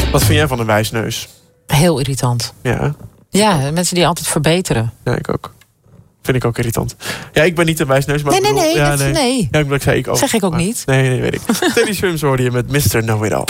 Wat vind jij van een wijsneus? Heel irritant. Ja. Ja, mensen die altijd verbeteren. Ja, ik ook. Vind ik ook irritant. Ja, ik ben niet een wijsneus, maar Nee. Ja, ik zei ik ook. Zeg ik ook niet. Nee, weet ik. Teddy Swims hoorde je met Mr. Know-It-All.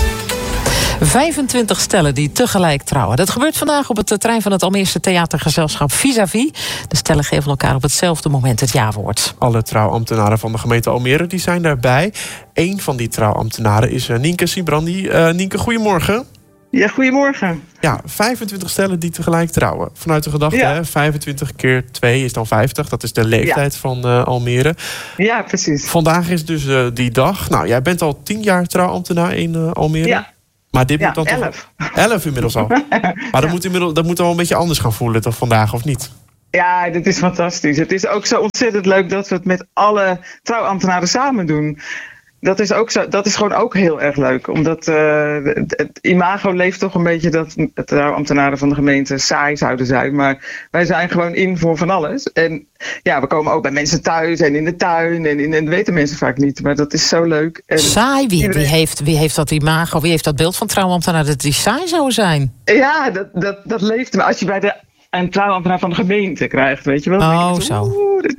25 stellen die tegelijk trouwen. Dat gebeurt vandaag op het terrein van het Almeerse theatergezelschap Vis-à-Vis. De stellen geven elkaar op hetzelfde moment het ja-woord. Alle trouwambtenaren van de gemeente Almere die zijn daarbij. Eén van die trouwambtenaren is Nienke Sibrandi. Nienke, goedemorgen. Ja, goedemorgen. Ja, 25 stellen die tegelijk trouwen. Vanuit de gedachte, hè, 25 keer 2 is dan 50. Dat is de leeftijd van Almere. Ja, precies. Vandaag is dus die dag. Nou, jij bent al 10 jaar trouwambtenaar in Almere. Ja. Maar dit moet dan 11. toch 11 inmiddels al. Maar dat moet al een beetje anders gaan voelen toch vandaag, of niet? Ja, dit is fantastisch. Het is ook zo ontzettend leuk dat we het met alle trouwambtenaren samen doen. Dat is gewoon ook heel erg leuk. Omdat het imago leeft toch een beetje dat de trouwambtenaren van de gemeente saai zouden zijn. Maar wij zijn gewoon in voor van alles. En ja, we komen ook bij mensen thuis en in de tuin. En dat weten mensen vaak niet. Maar dat is zo leuk. En saai? Wie heeft dat imago? Wie heeft dat beeld van trouwambtenaren dat die saai zou zijn? Ja, dat leeft. Maar als je bij een trouwambtenaar van de gemeente krijgt, weet je wel. Oh, zo.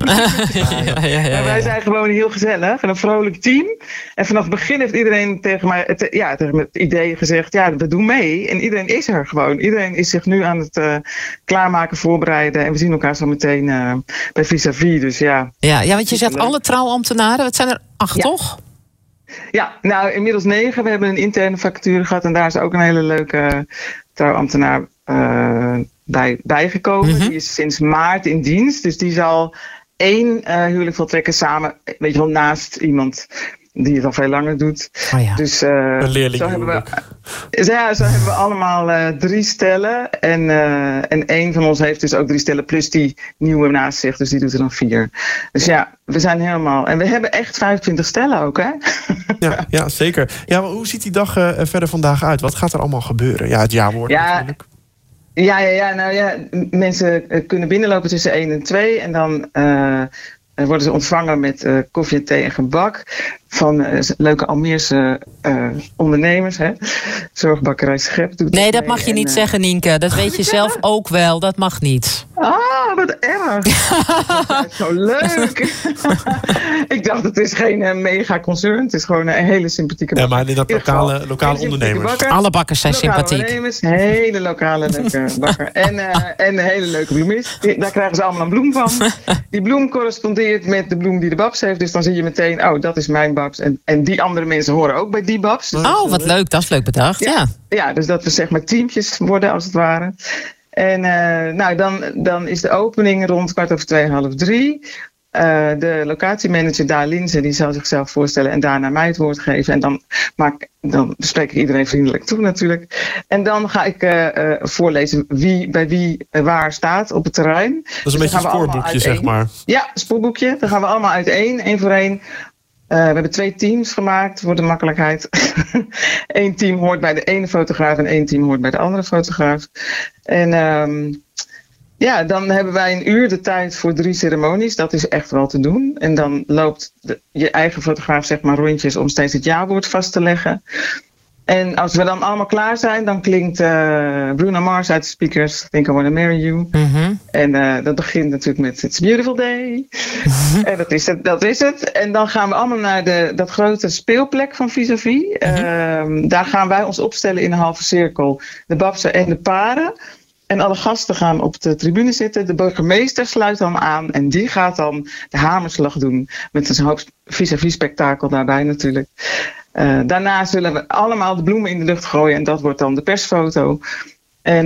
Maar wij zijn gewoon heel gezellig en een vrolijk team. En vanaf het begin heeft iedereen tegen mij tegen het idee gezegd, ja, we doen mee. En iedereen is er gewoon. Iedereen is zich nu aan het klaarmaken, voorbereiden. En we zien elkaar zo meteen bij Vis-à-Vis. Dus ja. Ja, want je zegt alle trouwambtenaren, wat zijn er 8, toch? Ja, nou, inmiddels 9. We hebben een interne vacature gehad en daar is ook een hele leuke trouwambtenaar bijgekomen. Mm-hmm. Die is sinds maart in dienst. Dus die zal 1 huwelijk voltrekken samen, weet je wel, naast iemand die het al veel langer doet. Oh ja. Dus een leerling. zo hebben we allemaal 3 stellen. En 1 van ons heeft dus ook 3 stellen plus die nieuwe naast zich. Dus die doet er dan 4. Dus ja, we zijn helemaal. En we hebben echt 25 stellen ook, hè? Ja, zeker. Ja, maar hoe ziet die dag verder vandaag uit? Wat gaat er allemaal gebeuren? Ja, het ja-woord natuurlijk. Ja, mensen kunnen binnenlopen tussen 1 en 2 en dan worden ze ontvangen met koffie, thee en gebak van leuke Almeerse ondernemers. Hè? Zorgbakkerij Schep doet nee, dat mag je niet zeggen, Nienke. Dat weet je zelf ook wel. Dat mag niet. Ah, wat erg. Dat is zo leuk. Ik dacht, het is geen mega concern. Het is gewoon een hele sympathieke bakker. Ja, maar in dat lokale ondernemers. Bakker. Alle bakkers zijn sympathiek. Ondernemers, hele lokale leuke bakker. En een hele leuke bloemist. Daar krijgen ze allemaal een bloem van. Die bloem correspondeert met de bloem die de babs heeft. Dus dan zie je meteen, oh, dat is mijn babs. En die andere mensen horen ook bij die babs. Oh, wat leuk. Dat is leuk bedacht, Ja, dus dat we zeg maar teampjes worden als het ware. En dan is de opening rond 2:45. De locatiemanager Daar Linzen, die zal zichzelf voorstellen en daarna mij het woord geven. En dan spreek ik iedereen vriendelijk toe natuurlijk. En dan ga ik voorlezen wie bij wie waar staat op het terrein. Dat is een beetje een spoorboekje, zeg maar. Ja, spoorboekje. Dan gaan we allemaal uiteen, 1 voor 1. We hebben 2 teams gemaakt voor de makkelijkheid. 1 team hoort bij de ene fotograaf en 1 team hoort bij de andere fotograaf. En dan hebben wij 1 uur de tijd voor 3 ceremonies. Dat is echt wel te doen. En dan loopt je eigen fotograaf zeg maar rondjes om steeds het ja-woord vast te leggen. En als we dan allemaal klaar zijn, dan klinkt Bruno Mars uit de speakers, Think I Wanna Marry You. Mm-hmm. En dat begint natuurlijk met It's a Beautiful Day. En dat is het. En dan gaan we allemaal naar dat grote speelplek van Vis-à-Vis. Daar gaan wij ons opstellen in een halve cirkel. De babsen en de paren. En alle gasten gaan op de tribune zitten. De burgemeester sluit dan aan. En die gaat dan de hamerslag doen. Met een hoop Vis-à-Vis spektakel daarbij natuurlijk. Daarna zullen we allemaal de bloemen in de lucht gooien. En dat wordt dan de persfoto. En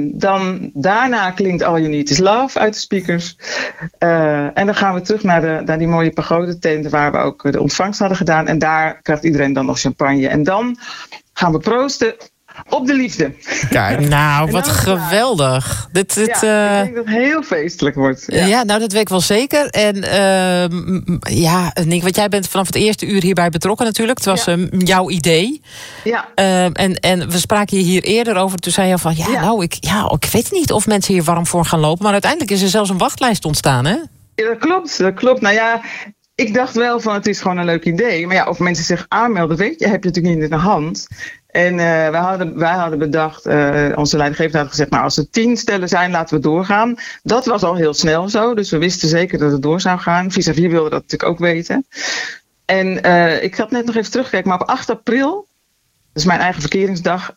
daarna klinkt All You Need Is Love uit de speakers. En dan gaan we terug naar die mooie pagodetent waar we ook de ontvangst hadden gedaan. En daar krijgt iedereen dan nog champagne. En dan gaan we proosten op de liefde. Kijk. Nou, wat geweldig. Ik denk dat het heel feestelijk wordt. Ja, nou dat weet ik wel zeker. En Nick, want jij bent vanaf het eerste uur hierbij betrokken natuurlijk. Het was jouw idee. Ja. En we spraken hier eerder over. Toen zei je van, ik weet niet of mensen hier warm voor gaan lopen. Maar uiteindelijk is er zelfs een wachtlijst ontstaan, hè? Ja, dat klopt. Nou ja, ik dacht wel van het is gewoon een leuk idee. Maar ja, of mensen zich aanmelden, heb je natuurlijk niet in de hand. En wij hadden bedacht, onze leidinggevende had gezegd, nou, als er 10 stellen zijn, laten we doorgaan. Dat was al heel snel zo, dus we wisten zeker dat het door zou gaan. Vis-à-vis wilde dat natuurlijk ook weten. En ik had net nog even teruggekeken, maar op 8 april, dat is mijn eigen verkeringsdag,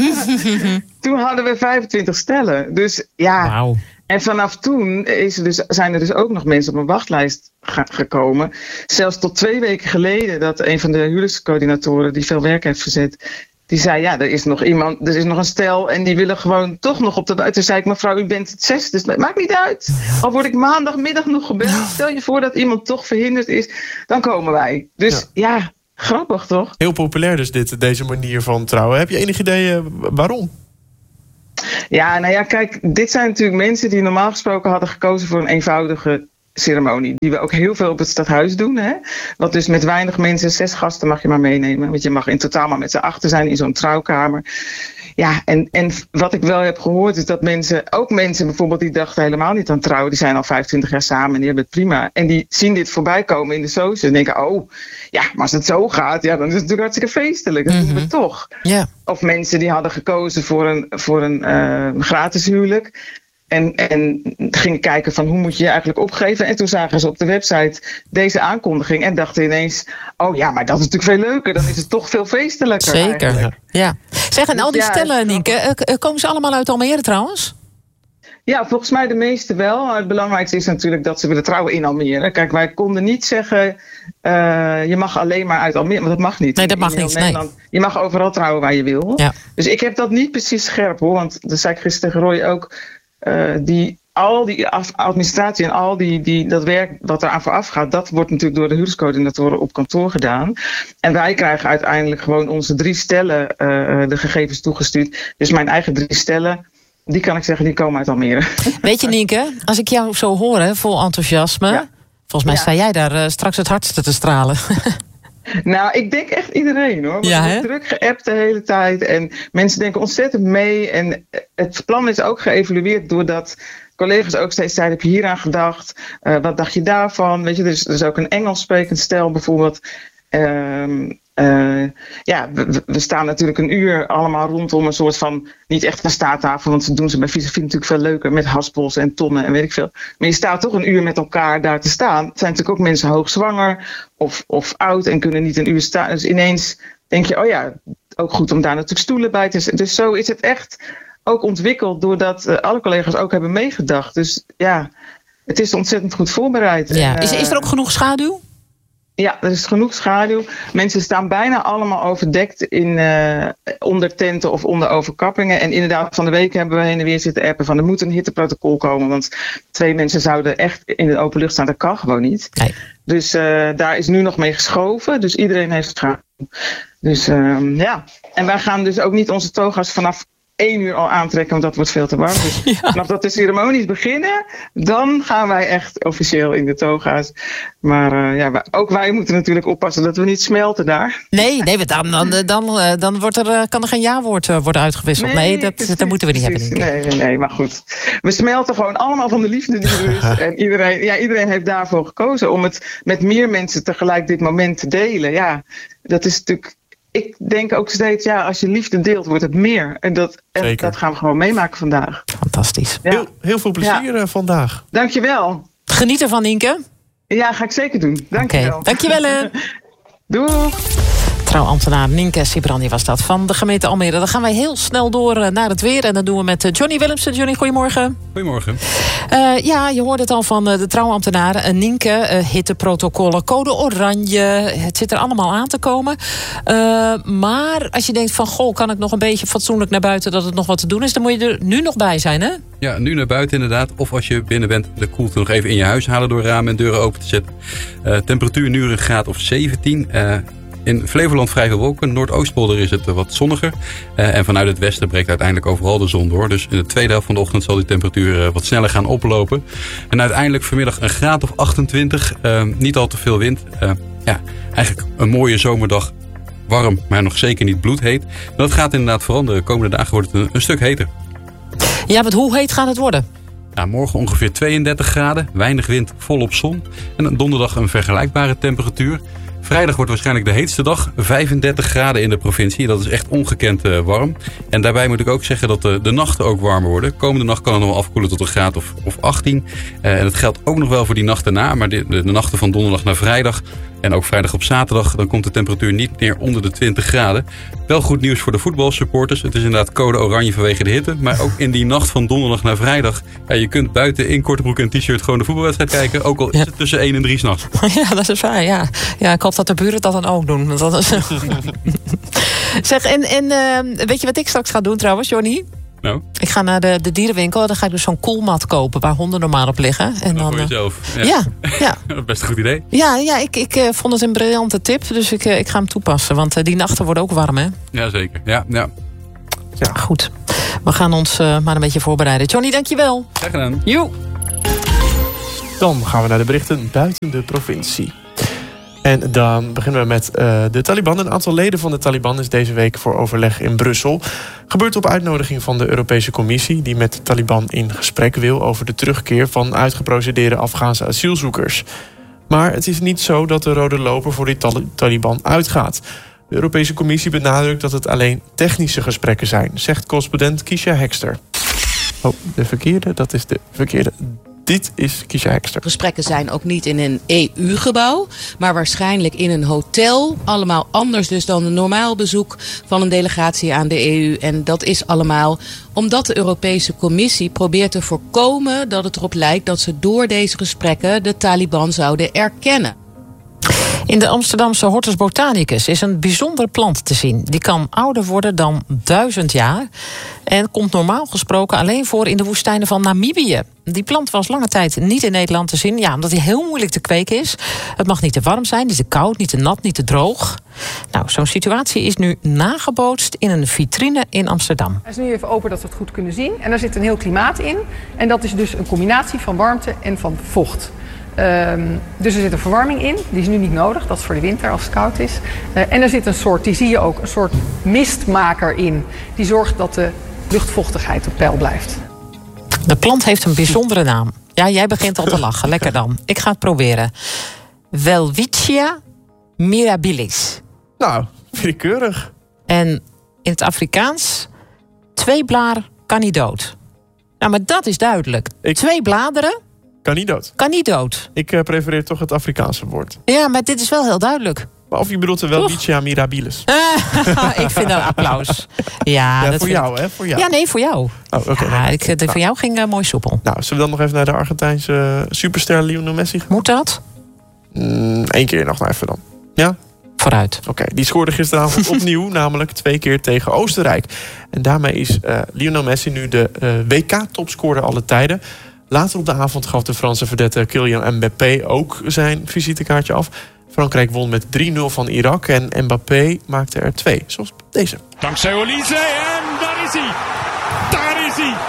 toen hadden we 25 stellen. Dus ja, Wauw. En vanaf toen zijn er dus ook nog mensen op een wachtlijst gekomen. Zelfs tot 2 weken geleden dat een van de huwelijkscoördinatoren die veel werk heeft verzet, die zei, ja, er is nog een stel en die willen gewoon toch nog op de buiten. Toen zei ik, mevrouw, u bent het 6, dus het maakt niet uit. Al word ik maandagmiddag nog gebeld. Stel je voor dat iemand toch verhinderd is, dan komen wij. Dus ja, grappig toch? Heel populair dus deze manier van trouwen. Heb je enig idee waarom? Ja, nou ja, kijk, dit zijn natuurlijk mensen die normaal gesproken hadden gekozen voor een eenvoudige ceremonie. Die we ook heel veel op het stadhuis doen. Hè? Wat dus met weinig mensen, 6 gasten mag je maar meenemen. Want je mag in totaal maar met z'n 8 zijn in zo'n trouwkamer. Ja, en wat ik wel heb gehoord is dat ook mensen bijvoorbeeld die dachten helemaal niet aan trouwen. Die zijn al 25 jaar samen en die hebben het prima. En die zien dit voorbij komen in de socials en denken, oh, ja, maar als het zo gaat, ja, dan is het natuurlijk hartstikke feestelijk. Dat doen we toch. Yeah. Of mensen die hadden gekozen voor een gratis huwelijk. En gingen kijken van hoe moet je eigenlijk opgeven. En toen zagen ze op de website deze aankondiging en dachten ineens, oh ja, maar dat is natuurlijk veel leuker. Dan is het toch veel feestelijker. Zeker, eigenlijk. Ja. Zeg, en al die stellen, Nienke, komen ze allemaal uit Almere trouwens? Ja, volgens mij de meeste wel. Het belangrijkste is natuurlijk dat ze willen trouwen in Almere. Kijk, wij konden niet zeggen, je mag alleen maar uit Almere, want dat mag niet. Nee, dat mag niet. Nee. Je mag overal trouwen waar je wil. Ja. Dus ik heb dat niet precies scherp hoor, want dat zei ik gisteren tegen Roy ook. Al die administratie en al dat werk wat eraan vooraf gaat, dat wordt natuurlijk door de huwelijkscoördinatoren op kantoor gedaan. En wij krijgen uiteindelijk gewoon onze 3 stellen de gegevens toegestuurd. Dus mijn eigen 3 stellen, die kan ik zeggen, die komen uit Almere. Weet je, Nienke, als ik jou zo hoor, hè, vol enthousiasme, volgens mij sta jij daar straks het hardste te stralen. Nou, ik denk echt iedereen hoor. We worden druk geappt de hele tijd. En mensen denken ontzettend mee. En het plan is ook geëvalueerd doordat collega's ook steeds zeiden, heb je hier aan gedacht? Wat dacht je daarvan? Weet je, er is ook een Engels sprekend stel bijvoorbeeld. We staan natuurlijk een uur allemaal rondom een soort van, niet echt een staattafel, want ze doen ze bij Vis-à-vis natuurlijk veel leuker met haspels en tonnen en weet ik veel. Maar je staat toch een uur met elkaar daar te staan. Het zijn natuurlijk ook mensen hoogzwanger of oud en kunnen niet een uur staan. Dus ineens denk je, oh ja, ook goed om daar natuurlijk stoelen bij te zetten. Dus zo is het echt ook ontwikkeld doordat alle collega's ook hebben meegedacht. Dus ja, het is ontzettend goed voorbereid. Ja. Is er ook genoeg schaduw? Ja, er is genoeg schaduw. Mensen staan bijna allemaal overdekt onder tenten of onder overkappingen. En inderdaad, van de week hebben we heen en weer zitten appen van er moet een hitteprotocol komen. Want 2 mensen zouden echt in de open lucht staan. Dat kan gewoon niet. Nee. Dus daar is nu nog mee geschoven. Dus iedereen heeft schaduw. Dus ja. En wij gaan dus ook niet onze toga's vanaf 1 uur al aantrekken, want dat wordt veel te warm. Dus vanaf dat de ceremonies beginnen, dan gaan wij echt officieel in de toga's. Maar ook wij moeten natuurlijk oppassen dat we niet smelten daar. Nee, dan kan er geen ja-woord worden uitgewisseld. Nee, dat moeten we niet hebben. Nee, maar goed. We smelten gewoon allemaal van de liefde die er is. En iedereen heeft daarvoor gekozen om het met meer mensen tegelijk dit moment te delen. Ja, dat is natuurlijk. Ik denk ook steeds, als je liefde deelt, wordt het meer. En dat gaan we gewoon meemaken vandaag. Fantastisch. Ja. Heel veel plezier vandaag. Dankjewel. Geniet ervan, Nienke. Ja, ga ik zeker doen. Dankjewel. Okay. Dankjewel. Doeg. Trouwambtenaar Nienke Sibrandi was dat van de gemeente Almere. Dan gaan wij heel snel door naar het weer. En dat doen we met Johnny Willemsen. Johnny, goedemorgen. Goedemorgen. Je hoorde het al van de trouwambtenaar Nienke. Hitteprotocollen, code oranje. Het zit er allemaal aan te komen. Maar als je denkt van, goh, kan ik nog een beetje fatsoenlijk naar buiten dat het nog wat te doen is, dan moet je er nu nog bij zijn, hè? Ja, nu naar buiten inderdaad. Of als je binnen bent, de koelte nog even in je huis halen door ramen en deuren open te zetten. Temperatuur nu een graad of 17. In Flevoland vrij veel wolken. Noordoostpolder is het wat zonniger. En vanuit het westen breekt uiteindelijk overal de zon door. Dus in de tweede helft van de ochtend zal die temperatuur wat sneller gaan oplopen. En uiteindelijk vanmiddag een graad of 28. Niet al te veel wind. Eigenlijk een mooie zomerdag. Warm, maar nog zeker niet bloedheet. En dat gaat inderdaad veranderen. De komende dagen wordt het een stuk heter. Ja, want hoe heet gaat het worden? Morgen ongeveer 32 graden. Weinig wind, volop zon. En donderdag een vergelijkbare temperatuur. Vrijdag wordt waarschijnlijk de heetste dag. 35 graden in de provincie. Dat is echt ongekend warm. En daarbij moet ik ook zeggen dat de nachten ook warmer worden. Komende nacht kan het nog wel afkoelen tot een graad of 18. En dat geldt ook nog wel voor die nacht erna. Maar de nachten van donderdag naar vrijdag en ook vrijdag op zaterdag, dan komt de temperatuur niet meer onder de 20 graden. Wel goed nieuws voor de voetbalsupporters. Het is inderdaad code oranje vanwege de hitte. Maar ook in die nacht van donderdag naar vrijdag. Ja, je kunt buiten in korte broek en t-shirt gewoon de voetbalwedstrijd kijken. Ook al is het tussen 1 en 3 s'nachts. Ja, dat is waar. Ja, ik hoop dat de buren dat dan ook doen. Dat is... Zeg, en weet je wat ik straks ga doen trouwens, Johnny? Nou? Ik ga naar de dierenwinkel en dan ga ik dus zo'n koelmat kopen waar honden normaal op liggen. En dan voor jezelf. Ja. Dat is best een goed idee. Ja, ik vond het een briljante tip, dus ik ga hem toepassen. Want die nachten worden ook warm, hè? Ja, zeker. Ja. Goed. We gaan ons maar een beetje voorbereiden. Johnny, dankjewel. Graag gedaan. Joe. Dan gaan we naar de berichten buiten de provincie. En dan beginnen we met de Taliban. Een aantal leden van de Taliban is deze week voor overleg in Brussel. Gebeurt op uitnodiging van de Europese Commissie, die met de Taliban in gesprek wil over de terugkeer van uitgeprocedeerde Afghaanse asielzoekers. Maar het is niet zo dat de rode loper voor die Taliban uitgaat. De Europese Commissie benadrukt dat het alleen technische gesprekken zijn, zegt correspondent Kisha Hekster. Oh, de verkeerde, dat is de verkeerde. Dit is Kisha Hekster. Gesprekken zijn ook niet in een EU-gebouw, maar waarschijnlijk in een hotel. Allemaal anders dus dan een normaal bezoek van een delegatie aan de EU. En dat is allemaal omdat de Europese Commissie probeert te voorkomen dat het erop lijkt dat ze door deze gesprekken de Taliban zouden erkennen. In de Amsterdamse Hortus Botanicus is een bijzondere plant te zien. Die kan ouder worden dan 1000 jaar. En komt normaal gesproken alleen voor in de woestijnen van Namibië. Die plant was lange tijd niet in Nederland te zien. Ja, omdat hij heel moeilijk te kweken is. Het mag niet te warm zijn, niet te koud, niet te nat, niet te droog. Nou, zo'n situatie is nu nagebootst in een vitrine in Amsterdam. Hij is nu even open dat we het goed kunnen zien. En daar zit een heel klimaat in. En dat is dus een combinatie van warmte en van vocht. Dus er zit een verwarming in. Die is nu niet nodig. Dat is voor de winter als het koud is. En er zit een soort, die zie je ook, een soort mistmaker in. Die zorgt dat de luchtvochtigheid op peil blijft. De plant heeft een bijzondere naam. Ja, jij begint al te lachen. Lekker dan. Ik ga het proberen. Welwitschia mirabilis. Nou, vind ik keurig. En in het Afrikaans, 2 blaren kan niet dood. Nou, maar dat is duidelijk. 2 bladeren... Kan niet dood. Kan niet dood. Ik prefereer toch het Afrikaanse woord. Ja, maar dit is wel heel duidelijk. Maar of je bedoelt er wel Welwitschia mirabilis. Ik vind dat een applaus. Ja, dat voor jou, hè? Voor jou. Ja, nee, voor jou. Oh, okay, voor jou ging mooi soepel. Nou, zullen we dan nog even naar de Argentijnse superster Lionel Messi gaan? Moet dat? 1 keer nog even dan. Ja? Vooruit. Oké, die scoorde gisteravond opnieuw, namelijk 2 keer tegen Oostenrijk. En daarmee is Lionel Messi nu de WK-topscorer alle tijden. Later op de avond gaf de Franse vedette Kylian Mbappé ook zijn visitekaartje af. Frankrijk won met 3-0 van Irak en Mbappé maakte er 2, zoals deze. Dankzij Olise en daar is hij. Daar is hij.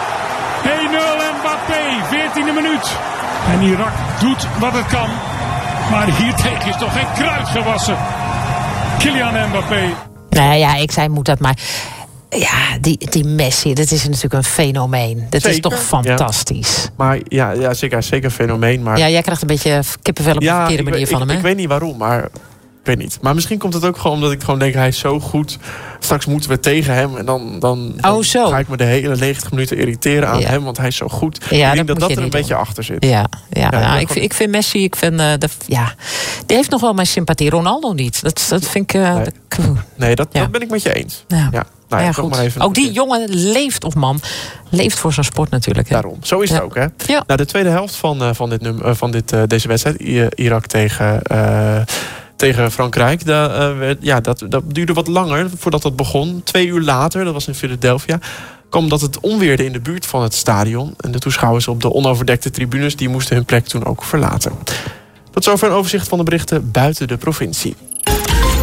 1-0 Mbappé, 14e minuut. En Irak doet wat het kan. Maar hiertegen is toch geen kruid gewassen. Kylian Mbappé. Nou ja, ik zei moet dat maar... Ja, die Messi, dat is natuurlijk een fenomeen. Dat is toch fantastisch. Ja. Maar ja, zeker een fenomeen. Maar... Ja, jij krijgt een beetje kippenvel op de verkeerde manier van hem, hè? Ik weet niet waarom, maar ik weet niet. Maar misschien komt het ook gewoon omdat ik gewoon denk, hij is zo goed. Straks moeten we tegen hem en dan ga ik me de hele 90 minuten irriteren aan hem, want hij is zo goed. Ja, ik denk dat er een beetje doen. achter zit. Ja, ik vind Messi, die heeft nog wel mijn sympathie. Ronaldo niet. Dat vind ik... Nee, dat ben ik met je eens. Ja. Nou ja, goed. Maar even ook die jongen leeft leeft voor zijn sport natuurlijk. Hè? Daarom. Zo is het ook, hè? Ja. Nou, de tweede helft van deze wedstrijd, Irak tegen Frankrijk, dat duurde wat langer voordat dat begon. 2 uur later, dat was in Philadelphia, kwam dat het onweerde in de buurt van het stadion. En de toeschouwers op de onoverdekte tribunes, die moesten hun plek toen ook verlaten. Tot zover een overzicht van de berichten buiten de provincie.